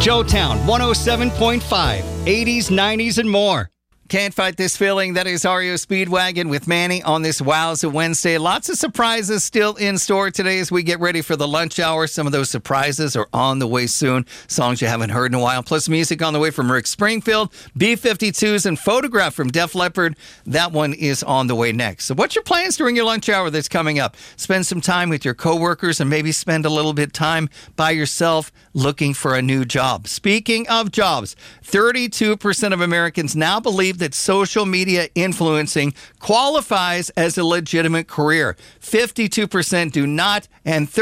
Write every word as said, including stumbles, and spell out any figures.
Joetown one oh seven point five, eighties, nineties, and more. Can't fight this feeling. That is R E O Speedwagon with Manny on this Wowza Wednesday. Lots of surprises still in store today as we get ready for the lunch hour. Some of those surprises are on the way soon. Songs you haven't heard in a while. Plus music on the way from Rick Springfield, B fifty-twos, and Photograph from Def Leppard. That one is on the way next. So what's your plans during your lunch hour that's coming up? Spend some time with your coworkers and maybe spend a little bit of time by yourself looking for a new job. Speaking of jobs, thirty-two percent of Americans now believe that social media influencing qualifies as a legitimate career. fifty-two percent do not, and